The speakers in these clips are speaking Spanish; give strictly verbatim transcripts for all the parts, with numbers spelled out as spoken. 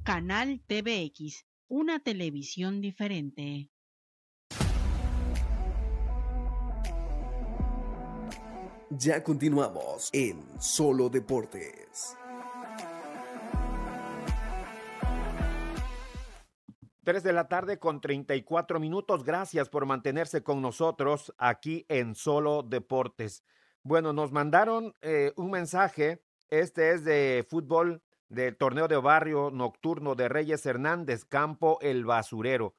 Canal T V X, una televisión diferente. Ya continuamos en Solo Deportes. tres de la tarde con treinta y cuatro minutos. Gracias por mantenerse con nosotros aquí en Solo Deportes. Bueno, nos mandaron eh, un mensaje. Este es de fútbol del torneo de barrio nocturno de Reyes Hernández, Campo El Basurero.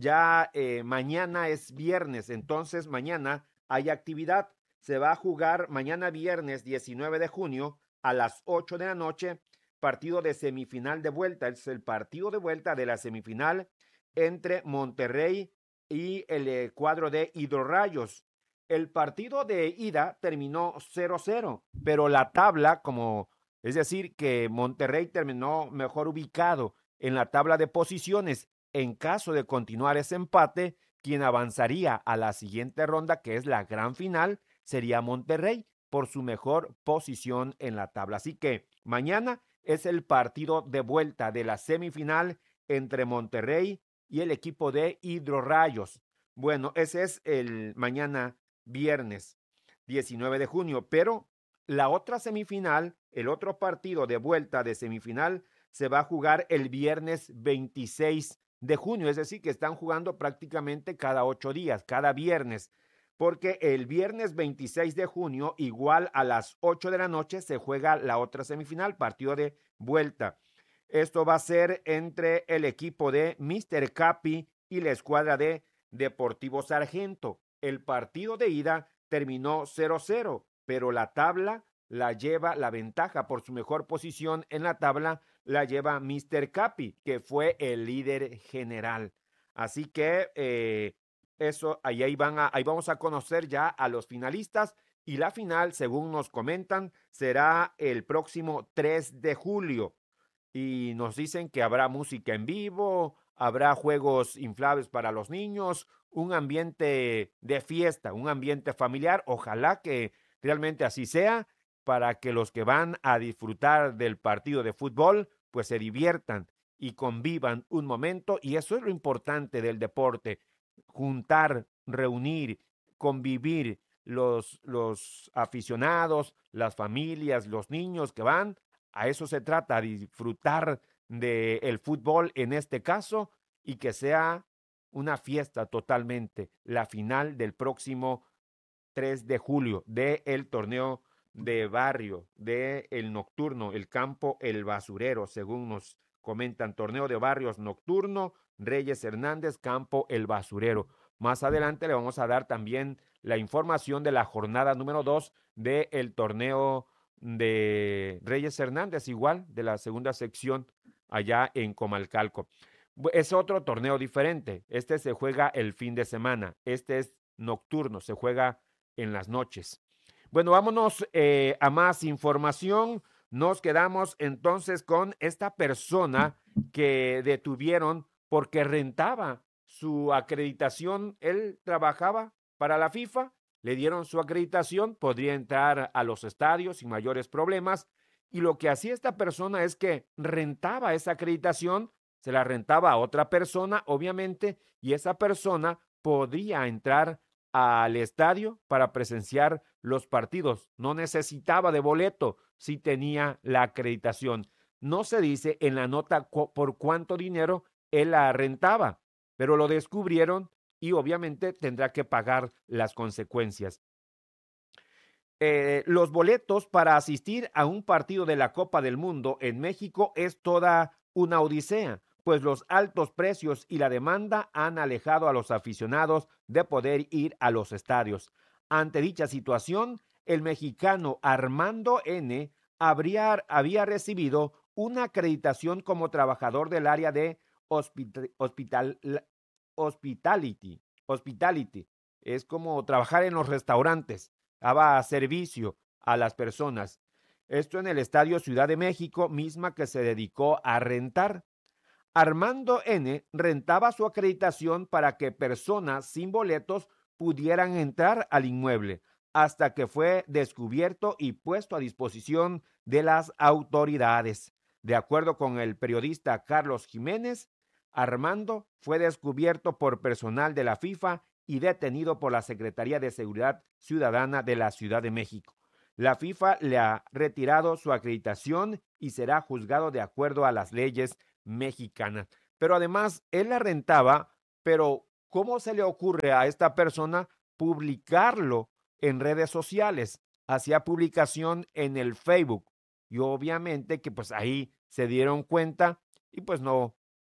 Ya eh, mañana es viernes, entonces mañana hay actividad. Se va a jugar mañana viernes diecinueve de junio a las ocho de la noche, partido de semifinal de vuelta. Es el partido de vuelta de la semifinal entre Monterrey y el eh, cuadro de Hidrorrayos. El partido de ida terminó cero cero, pero la tabla, como es decir, que Monterrey terminó mejor ubicado en la tabla de posiciones. En caso de continuar ese empate, quien avanzaría a la siguiente ronda, que es la gran final, sería Monterrey por su mejor posición en la tabla. Así que mañana es el partido de vuelta de la semifinal entre Monterrey y el equipo de Hidrorrayos. Bueno, ese es el mañana viernes diecinueve de junio, pero la otra semifinal, el otro partido de vuelta de semifinal, se va a jugar el viernes veintiséis de junio, es decir, que están jugando prácticamente cada ocho días, cada viernes, porque el viernes veintiséis de junio, igual a las ocho de la noche, se juega la otra semifinal, partido de vuelta. Esto va a ser entre el equipo de míster Capi y la escuadra de Deportivo Sargento. El partido de ida terminó cero cero, pero la tabla la lleva, la ventaja por su mejor posición en la tabla la lleva míster Capi, que fue el líder general. Así que eh, eso, ahí, ahí, van a, ahí vamos a conocer ya a los finalistas, y la final, según nos comentan, será el próximo tres de julio. Y nos dicen que habrá música en vivo, habrá juegos inflables para los niños, un ambiente de fiesta, un ambiente familiar. Ojalá que realmente así sea, para que los que van a disfrutar del partido de fútbol, pues se diviertan y convivan un momento. Y eso es lo importante del deporte: juntar, reunir, convivir los, los aficionados, las familias, los niños que van. A eso se trata, disfrutar del fútbol en este caso, y que sea una fiesta totalmente, la final del próximo tres de julio del torneo de barrio, del nocturno, el Campo El Basurero, según nos comentan, torneo de barrios nocturno, Reyes Hernández, Campo El Basurero. Más adelante le vamos a dar también la información de la jornada número dos del torneo de Reyes Hernández, igual de la segunda sección allá en Comalcalco. Es otro torneo diferente. Este se juega el fin de semana. Este es nocturno, se juega en las noches. Bueno, vámonos eh, a más información. Nos quedamos entonces con esta persona que detuvieron porque rentaba su acreditación. Él trabajaba para la FIFA, le dieron su acreditación, podría entrar a los estadios sin mayores problemas, y lo que hacía esta persona es que rentaba esa acreditación, se la rentaba a otra persona, obviamente, y esa persona podía entrar al estadio para presenciar los partidos. No necesitaba de boleto si tenía la acreditación. No se dice en la nota cu- por cuánto dinero él la rentaba, pero lo descubrieron y obviamente tendrá que pagar las consecuencias. Eh, los boletos para asistir a un partido de la Copa del Mundo en México es toda una odisea, pues los altos precios y la demanda han alejado a los aficionados de poder ir a los estadios. Ante dicha situación, el mexicano Armando N. Habría, había recibido una acreditación como trabajador del área de hospital, hospital, hospitality. Hospitality. Es como trabajar en los restaurantes, daba servicio a las personas. Esto en el Estadio Ciudad de México, misma que se dedicó a rentar. Armando N. rentaba su acreditación para que personas sin boletos pudieran entrar al inmueble, hasta que fue descubierto y puesto a disposición de las autoridades. De acuerdo con el periodista Carlos Jiménez, Armando fue descubierto por personal de la FIFA y detenido por la Secretaría de Seguridad Ciudadana de la Ciudad de México. La FIFA le ha retirado su acreditación y será juzgado de acuerdo a las leyes mexicanas. Pero además, él la rentaba, pero ¿cómo se le ocurre a esta persona publicarlo en redes sociales? Hacía publicación en el Facebook y obviamente que pues ahí se dieron cuenta y pues no,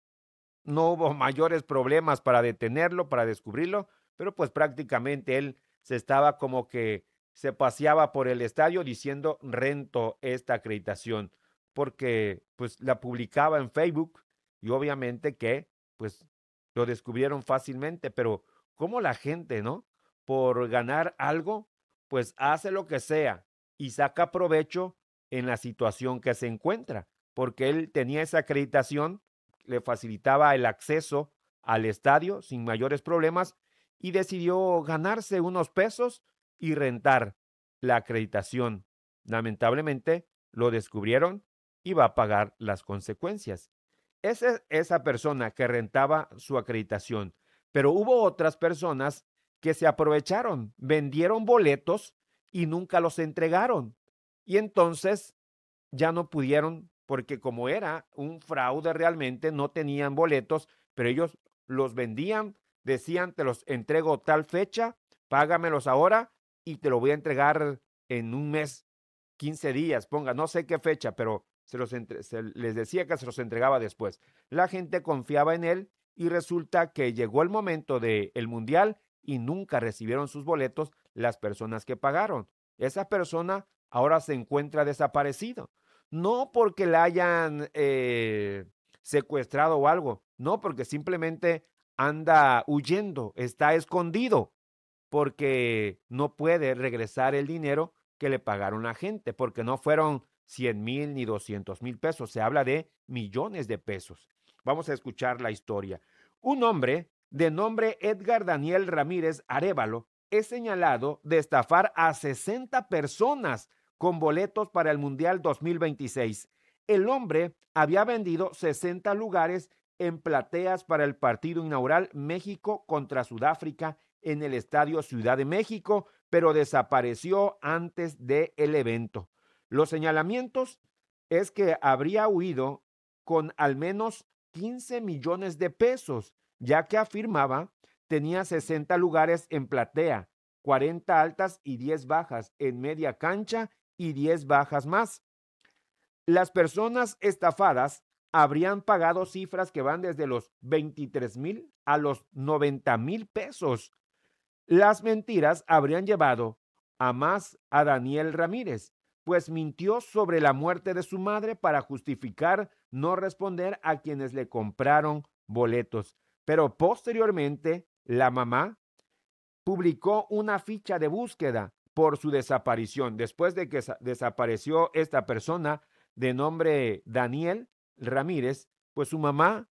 no hubo mayores problemas para detenerlo, para descubrirlo, pero pues prácticamente él se estaba como que se paseaba por el estadio diciendo rento esta acreditación, porque pues la publicaba en Facebook y obviamente que pues lo descubrieron fácilmente, pero como la gente, ¿no? Por ganar algo, pues hace lo que sea y saca provecho en la situación que se encuentra, porque él tenía esa acreditación, le facilitaba el acceso al estadio sin mayores problemas y decidió ganarse unos pesos y rentar la acreditación. Lamentablemente lo descubrieron y va a pagar las consecuencias. Esa es esa persona que rentaba su acreditación, pero hubo otras personas que se aprovecharon, vendieron boletos y nunca los entregaron. Y entonces ya no pudieron, porque como era un fraude realmente, no tenían boletos, pero ellos los vendían, decían, te los entrego tal fecha, págamelos ahora y te lo voy a entregar en un mes, quince días, ponga, no sé qué fecha, pero se los entre, se les decía que se los entregaba después. La gente confiaba en él y resulta que llegó el momento del mundial y nunca recibieron sus boletos las personas que pagaron. Esa persona ahora se encuentra desaparecido. No porque la hayan eh, secuestrado o algo, no, porque simplemente anda huyendo, está escondido, porque no puede regresar el dinero que le pagaron la gente, porque no fueron cien mil ni doscientos mil pesos, se habla de millones de pesos. Vamos a escuchar la historia. Un hombre de nombre Edgar Daniel Ramírez Arévalo es señalado de estafar a sesenta personas con boletos para el Mundial dos mil veintiséis. El hombre había vendido sesenta lugares en plateas para el partido inaugural México contra Sudáfrica en el Estadio Ciudad de México, pero desapareció antes del evento. Los señalamientos es que habría huido con al menos quince millones de pesos, ya que afirmaba tenía sesenta lugares en platea, cuarenta altas y diez bajas en media cancha y diez bajas más. Las personas estafadas habrían pagado cifras que van desde los veintitrés mil a los noventa mil pesos. Las mentiras habrían llevado a más a Daniel Ramírez, pues mintió sobre la muerte de su madre para justificar no responder a quienes le compraron boletos. Pero posteriormente, la mamá publicó una ficha de búsqueda por su desaparición. Después de que desapareció esta persona de nombre Daniel Ramírez, pues su mamá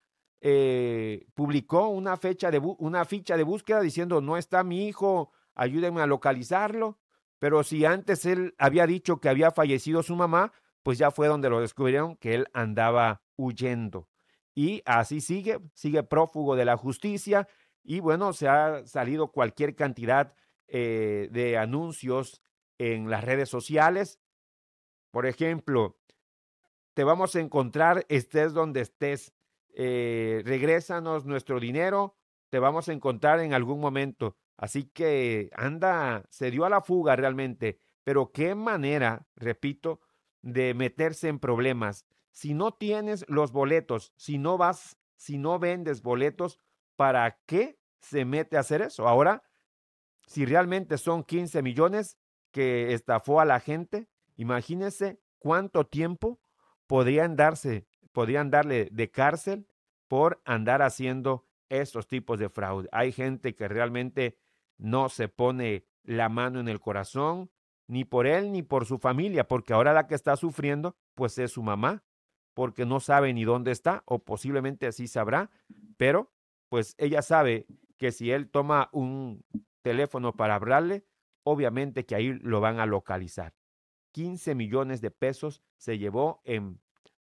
eh, publicó una, fecha de una ficha de búsqueda diciendo, no está mi hijo, ayúdenme a localizarlo. Pero si antes él había dicho que había fallecido su mamá, pues ya fue donde lo descubrieron que él andaba huyendo. Y así sigue, sigue prófugo de la justicia. Y bueno, se ha salido cualquier cantidad eh, de anuncios en las redes sociales. Por ejemplo, te vamos a encontrar, estés donde estés. Eh, regrésanos nuestro dinero, te vamos a encontrar en algún momento. Así que anda, se dio a la fuga realmente. Pero qué manera, repito, de meterse en problemas. Si no tienes los boletos, si no vas, si no vendes boletos, ¿para qué se mete a hacer eso? Ahora, si realmente son quince millones que estafó a la gente, imagínense cuánto tiempo podrían darse, podrían darle de cárcel por andar haciendo estos tipos de fraude. Hay gente que realmente no se pone la mano en el corazón, ni por él ni por su familia, porque ahora la que está sufriendo, pues es su mamá, porque no sabe ni dónde está, o posiblemente así sabrá, pero pues ella sabe que si él toma un teléfono para hablarle, obviamente que ahí lo van a localizar. quince millones de pesos se llevó en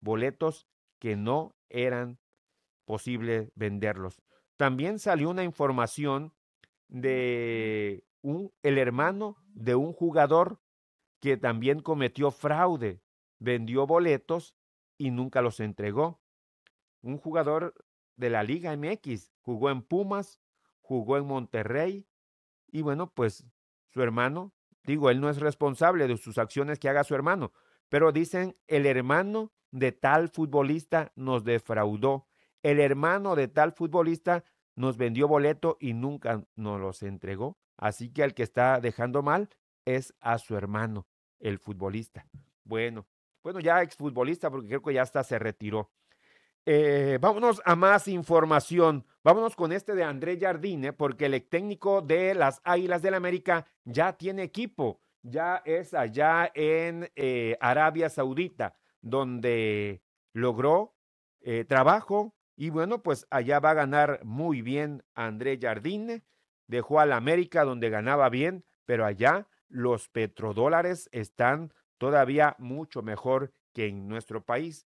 boletos que no eran posible venderlos. También salió una información de un, el hermano de un jugador que también cometió fraude, vendió boletos y nunca los entregó. Un jugador de la Liga M X, jugó en Pumas, jugó en Monterrey y bueno, pues su hermano, digo, él no es responsable de sus acciones que haga su hermano, pero dicen el hermano de tal futbolista nos defraudó, el hermano de tal futbolista nos vendió boleto y nunca nos los entregó. Así que el que está dejando mal es a su hermano, el futbolista. Bueno, bueno, ya exfutbolista, porque creo que ya hasta se retiró. Eh, vámonos a más información. Vámonos con este de André Jardine, porque el técnico de las Águilas del América ya tiene equipo. Ya es allá en eh, Arabia Saudita, donde logró eh, trabajo. Y bueno, pues allá va a ganar muy bien André Jardine. Dejó al América donde ganaba bien, pero allá los petrodólares están todavía mucho mejor que en nuestro país.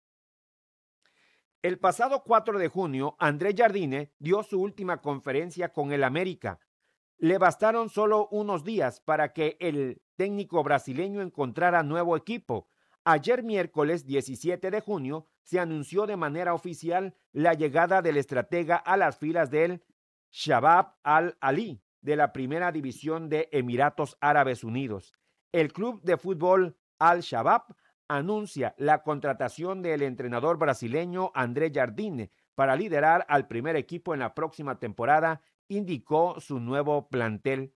El pasado cuatro de junio, André Jardine dio su última conferencia con el América. Le bastaron solo unos días para que el técnico brasileño encontrara nuevo equipo. Ayer miércoles diecisiete de junio se anunció de manera oficial la llegada del estratega a las filas del Shabab Al-Ahly de la primera división de Emiratos Árabes Unidos. El club de fútbol Al-Shabab anuncia la contratación del entrenador brasileño André Jardine para liderar al primer equipo en la próxima temporada, indicó su nuevo plantel.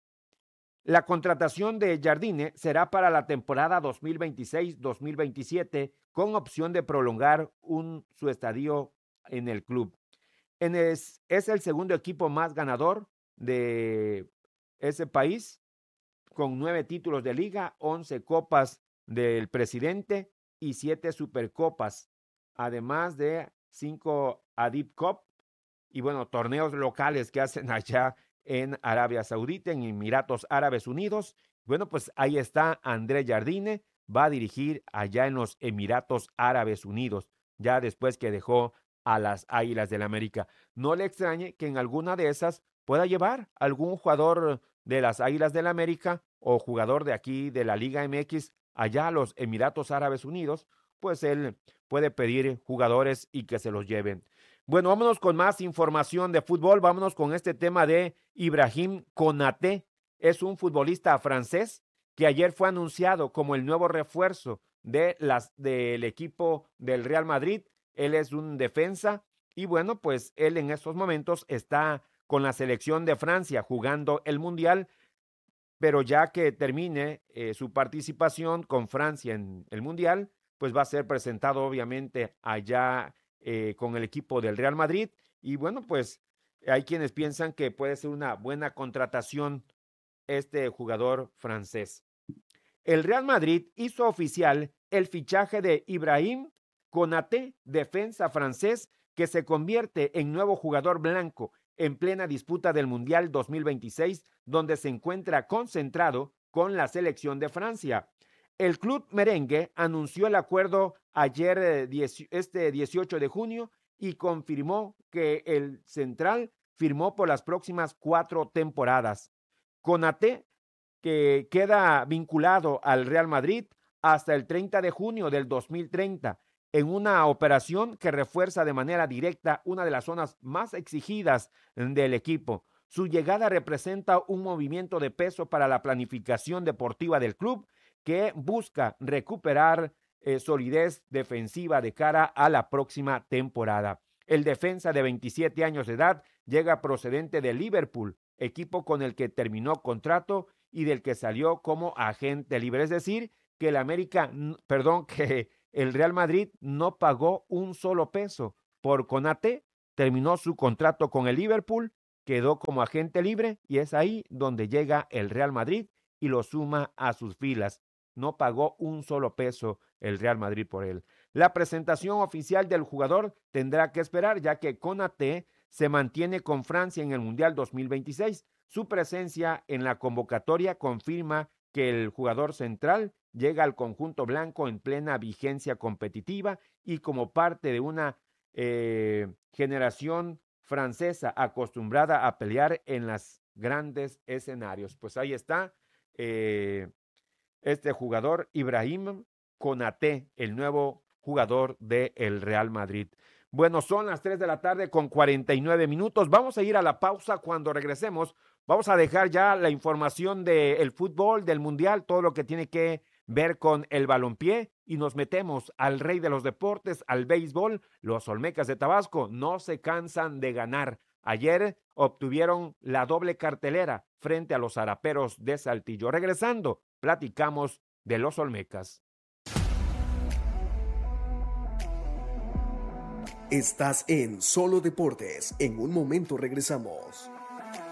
La contratación de Jardine será para la temporada dos mil veintiséis dos mil veintisiete con opción de prolongar un, su estadio en el club. En es, es el segundo equipo más ganador de ese país, con nueve títulos de liga, once copas del presidente y siete supercopas, además de cinco Adib Cup y bueno, torneos locales que hacen allá en Arabia Saudita, en Emiratos Árabes Unidos. Bueno, pues ahí está André Jardine, va a dirigir allá en los Emiratos Árabes Unidos, ya después que dejó a las Águilas del América. No le extrañe que en alguna de esas pueda llevar algún jugador de las Águilas del América o jugador de aquí de la Liga M X allá a los Emiratos Árabes Unidos, pues él puede pedir jugadores y que se los lleven. Bueno, vámonos con más información de fútbol. Vámonos con este tema de Ibrahim Konaté. Es un futbolista francés que ayer fue anunciado como el nuevo refuerzo de las, del equipo del Real Madrid. Él es un defensa y bueno, pues él en estos momentos está con la selección de Francia jugando el Mundial, pero ya que termine eh, su participación con Francia en el Mundial, pues va a ser presentado obviamente allá eh, con el equipo del Real Madrid. Y bueno, pues hay quienes piensan que puede ser una buena contratación este jugador francés. El Real Madrid hizo oficial el fichaje de Ibrahim Konaté, defensa francés, que se convierte en nuevo jugador blanco en plena disputa del Mundial dos mil veintiséis, donde se encuentra concentrado con la selección de Francia. El club merengue anunció el acuerdo ayer, este dieciocho de junio, y confirmó que el central firmó por las próximas cuatro temporadas. Konaté, que queda vinculado al Real Madrid hasta el treinta de junio del dos mil treinta, en una operación que refuerza de manera directa una de las zonas más exigidas del equipo. Su llegada representa un movimiento de peso para la planificación deportiva del club, que busca recuperar eh, solidez defensiva de cara a la próxima temporada. El defensa de veintisiete años de edad llega procedente de Liverpool, equipo con el que terminó contrato y del que salió como agente libre. Es decir, que el América, perdón, que el Real Madrid no pagó un solo peso por Konaté, terminó su contrato con el Liverpool, quedó como agente libre y es ahí donde llega el Real Madrid y lo suma a sus filas. No pagó un solo peso el Real Madrid por él. La presentación oficial del jugador tendrá que esperar, ya que Konaté se mantiene con Francia en el Mundial dos mil veintiséis. Su presencia en la convocatoria confirma que el jugador central llega al conjunto blanco en plena vigencia competitiva y como parte de una eh, generación francesa acostumbrada a pelear en los grandes escenarios. Pues ahí está eh, este jugador, Ibrahim Konaté, el nuevo jugador del Real Madrid. Bueno, son las tres de la tarde con cuarenta y nueve minutos. Vamos a ir a la pausa. Cuando regresemos, vamos a dejar ya la información del fútbol, del mundial, todo lo que tiene que ver con el balompié, y nos metemos al rey de los deportes, al béisbol. Los Olmecas de Tabasco no se cansan de ganar. Ayer obtuvieron la doble cartelera frente a los Araperos de Saltillo. Regresando, platicamos de los Olmecas. Estás en Solo Deportes. En un momento regresamos.